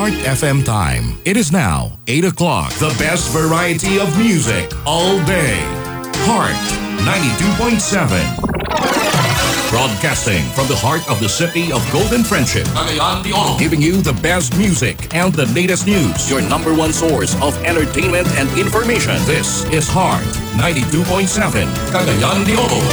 Heart FM time. It is now 8 o'clock. The best variety of music all day. Heart 92.7. Broadcasting from the heart of the city of Golden Friendship. Cagayan de Oro. Giving you the best music and the latest news. Your number one source of entertainment and information. This is Heart 92.7. Cagayan de Oro.